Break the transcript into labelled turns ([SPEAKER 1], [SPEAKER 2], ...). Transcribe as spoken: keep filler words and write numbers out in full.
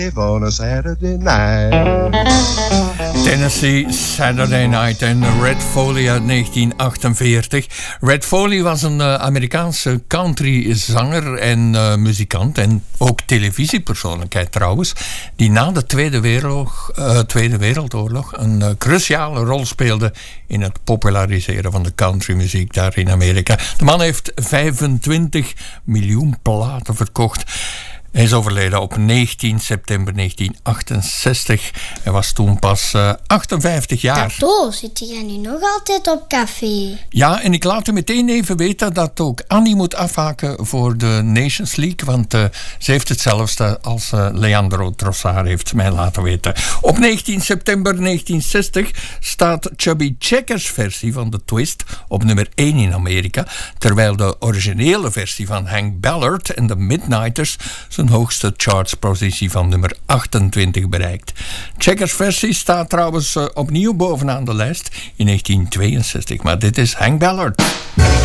[SPEAKER 1] On a Saturday night.
[SPEAKER 2] Tennessee Saturday Night en Red Foley uit negentien achtenveertig. Red Foley was een uh, Amerikaanse countryzanger en uh, muzikant en ook televisiepersoonlijkheid trouwens, die na de Tweede Wereldoorlog, uh, Tweede Wereldoorlog een uh, cruciale rol speelde in het populariseren van de countrymuziek daar in Amerika. De man heeft vijfentwintig miljoen platen verkocht. Hij is overleden op negentien september negentien achtenzestig. Hij was toen pas uh, achtenvijftig jaar.
[SPEAKER 3] Tato, zit jij nu nog altijd op café?
[SPEAKER 2] Ja, en ik laat u meteen even weten dat ook Annie moet afhaken voor de Nations League, want uh, ze heeft hetzelfde als uh, Leandro Trossard heeft mij laten weten. Op negentien september negentien zestig staat Chubby Checkers versie van de Twist op nummer één in Amerika, terwijl de originele versie van Hank Ballard en de Midnighters zijn hoogste chartspositie van nummer achtentwintig bereikt. Checkers versie staat trouwens uh, opnieuw bovenaan de lijst in negentien tweeënzestig, maar dit is Hank Ballard.